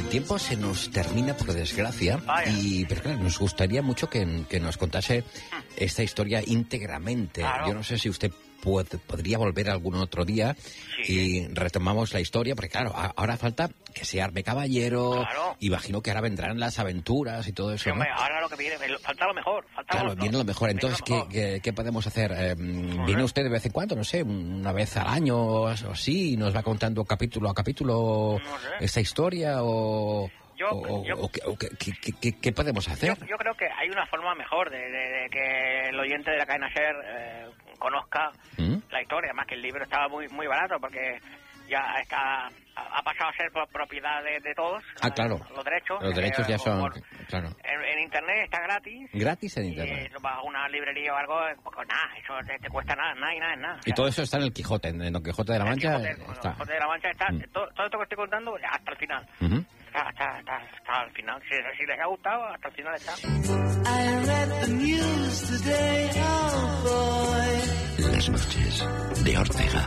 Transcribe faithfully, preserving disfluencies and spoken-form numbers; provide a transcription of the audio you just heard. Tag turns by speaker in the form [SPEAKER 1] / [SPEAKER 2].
[SPEAKER 1] tiempo se nos termina, por desgracia,
[SPEAKER 2] Vaya.
[SPEAKER 1] y pero claro, nos gustaría mucho que, que nos contase esta historia íntegramente.
[SPEAKER 2] Claro.
[SPEAKER 1] Yo no sé si usted puede, podría volver algún otro día
[SPEAKER 2] Sí.
[SPEAKER 1] y retomamos la historia, porque claro, a- ahora falta que se arme caballero,
[SPEAKER 2] Claro.
[SPEAKER 1] imagino que ahora vendrán las aventuras y todo eso,
[SPEAKER 2] Sí,
[SPEAKER 1] ¿no?
[SPEAKER 2] hombre, ahora lo que viene, falta lo mejor. Falta
[SPEAKER 1] Claro,
[SPEAKER 2] lo,
[SPEAKER 1] viene lo mejor.
[SPEAKER 2] viene
[SPEAKER 1] Entonces,
[SPEAKER 2] lo
[SPEAKER 1] ¿qué,
[SPEAKER 2] mejor.
[SPEAKER 1] qué, qué podemos hacer? Eh, ¿Viene usted de vez en cuando? No sé, una vez al año o así, y nos va contando capítulo a capítulo
[SPEAKER 2] No sé.
[SPEAKER 1] esta historia o...
[SPEAKER 2] Yo-
[SPEAKER 1] o,
[SPEAKER 2] yo-
[SPEAKER 1] o qué, o qué- qué- qué- qué podemos hacer?
[SPEAKER 2] Yo, yo creo que hay una forma mejor de, de- de que el oyente de la cadena SER eh, conozca
[SPEAKER 1] ¿Mm?
[SPEAKER 2] la historia, más que el libro estaba muy muy barato porque ya está ha, ha pasado a ser pro- propiedad de, de todos.
[SPEAKER 1] Ah, claro.
[SPEAKER 2] Los derechos.
[SPEAKER 1] Los derechos
[SPEAKER 2] eh,
[SPEAKER 1] ya son...
[SPEAKER 2] por-
[SPEAKER 1] Claro.
[SPEAKER 2] en, en internet está gratis.
[SPEAKER 1] Gratis en
[SPEAKER 2] Y
[SPEAKER 1] internet.
[SPEAKER 2] vas a una librería o algo, pues nada, eso te, te cuesta nada, nada y nada, nada.
[SPEAKER 1] Y todo eso está en el Quijote, en el Quijote de la
[SPEAKER 2] El
[SPEAKER 1] Mancha.
[SPEAKER 2] Quijote, el
[SPEAKER 1] está.
[SPEAKER 2] Quijote de la Mancha está,
[SPEAKER 1] Mm.
[SPEAKER 2] todo, todo esto que estoy contando hasta el final.
[SPEAKER 1] Ujú.
[SPEAKER 2] Está, está, está, está al final. Si, si les ha gustado, hasta el final está.
[SPEAKER 3] I read the news today, oh boy.
[SPEAKER 4] Las noches de Ortega.